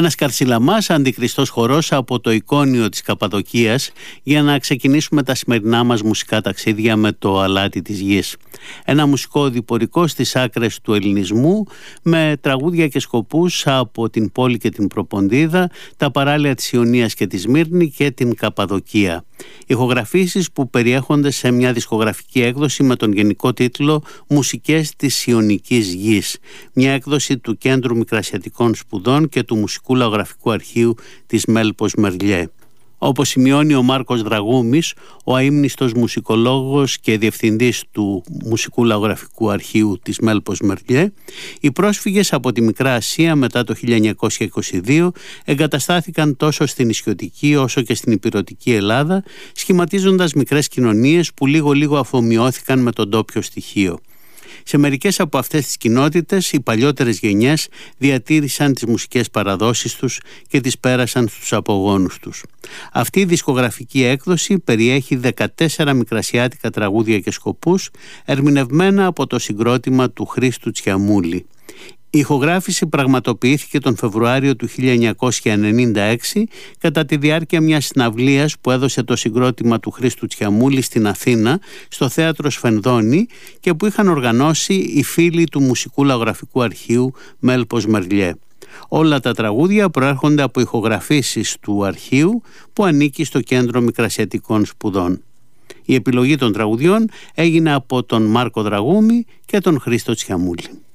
Ένας καρσιλαμάς αντικριστός χορός από το εικόνιο της Καπαδοκίας για να ξεκινήσουμε τα σημερινά μας μουσικά ταξίδια με το αλάτι της γης. Ένα μουσικό διπορικό στις άκρες του ελληνισμού με τραγούδια και σκοπούς από την πόλη και την Προποντίδα, τα παράλια της Ιωνίας και της Σμύρνη και την Καπαδοκία. Ηχογραφήσεις που περιέχονται σε μια δισκογραφική έκδοση με τον γενικό τίτλο «Μουσικές της Ιωνικής Γης», μια έκδοση του Κέντρου Μικρασιατικών Σπουδών και του Μουσικού Λαογραφικού Αρχείου της Μέλπος Μερλιέ. Όπως σημειώνει ο Μάρκος Δραγούμης, ο αείμνηστος μουσικολόγος και διευθυντής του Μουσικού Λαογραφικού Αρχείου της Μέλπος Μερλιέ, οι πρόσφυγες από τη Μικρά Ασία μετά το 1922 εγκαταστάθηκαν τόσο στην νησιωτική όσο και στην ηπειρωτική Ελλάδα, σχηματίζοντας μικρές κοινωνίες που λίγο-λίγο αφομοιώθηκαν με τον ντόπιο στοιχείο. Σε μερικές από αυτές τις κοινότητες, οι παλιότερες γενιές διατήρησαν τις μουσικές παραδόσεις τους και τις πέρασαν στους απογόνους τους. Αυτή η δισκογραφική έκδοση περιέχει 14 μικρασιάτικα τραγούδια και σκοπούς, ερμηνευμένα από το συγκρότημα του Χρήστου Τσιαμούλη. Η ηχογράφηση πραγματοποιήθηκε τον Φεβρουάριο του 1996 κατά τη διάρκεια μιας συναυλίας που έδωσε το συγκρότημα του Χρήστου Τσιαμούλη στην Αθήνα, στο Θέατρο Σφενδώνη, και που είχαν οργανώσει οι φίλοι του Μουσικού Λαογραφικού Αρχείου Μέλπος Μερλιέ. Όλα τα τραγούδια προέρχονται από ηχογραφήσεις του αρχείου που ανήκει στο Κέντρο Μικρασιατικών Σπουδών. Η επιλογή των τραγουδιών έγινε από τον Μάρκο Δραγούμη και τον Χρήστο Τσιαμούλη.